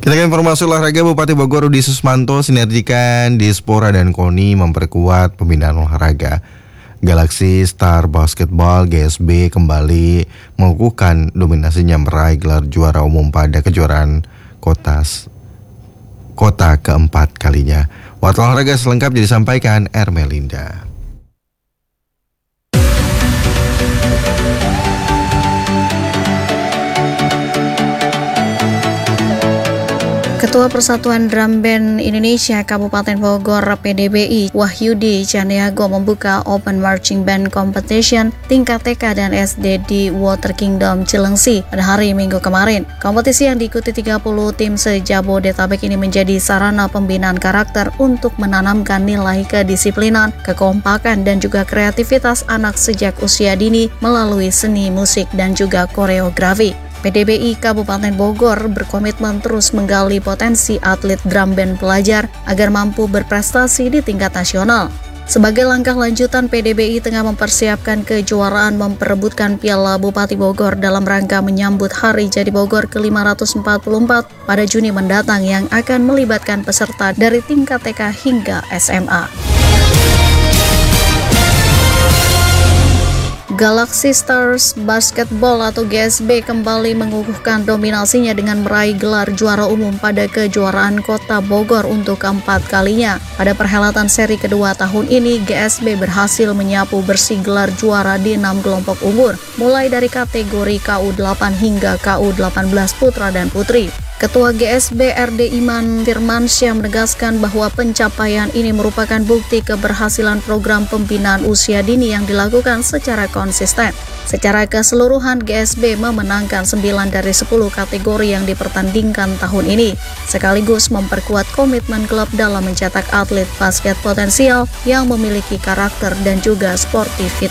Kita ke informasi olahraga. Bupati Bogor Rudi Susmanto sinergikan Dispora dan KONI memperkuat pembinaan olahraga. Galaxy Star Basketball GSB kembali mengukuhkan dominasinya meraih gelar juara umum pada kejuaraan kota keempat kalinya. Warta olahraga selengkapnya disampaikan Ermelinda. Ketua Persatuan Drum Band Indonesia Kabupaten Bogor PDBI Wahyudi Caniago membuka Open Marching Band Competition tingkat TK dan SD di Water Kingdom Cilengsi pada hari Minggu kemarin. Kompetisi yang diikuti 30 tim se-Jabodetabek ini menjadi sarana pembinaan karakter untuk menanamkan nilai kedisiplinan, kekompakan, dan juga kreativitas anak sejak usia dini melalui seni musik dan juga koreografi. PDBI Kabupaten Bogor berkomitmen terus menggali potensi atlet drum band pelajar agar mampu berprestasi di tingkat nasional. Sebagai langkah lanjutan, PDBI tengah mempersiapkan kejuaraan memperebutkan Piala Bupati Bogor dalam rangka menyambut Hari Jadi Bogor ke-544 pada Juni mendatang yang akan melibatkan peserta dari tingkat TK hingga SMA. Galaxy Stars Basketball atau GSB kembali mengukuhkan dominasinya dengan meraih gelar juara umum pada kejuaraan Kota Bogor untuk keempat kalinya. Pada perhelatan seri kedua tahun ini, GSB berhasil menyapu bersih gelar juara di 6 kelompok umur, mulai dari kategori KU8 hingga KU18 putra dan putri. Ketua GSB RD Iman Firmansyah menegaskan bahwa pencapaian ini merupakan bukti keberhasilan program pembinaan usia dini yang dilakukan secara konsisten. Secara keseluruhan, GSB memenangkan 9 dari 10 kategori yang dipertandingkan tahun ini, sekaligus memperkuat komitmen klub dalam mencetak atlet basket potensial yang memiliki karakter dan juga sportivitas.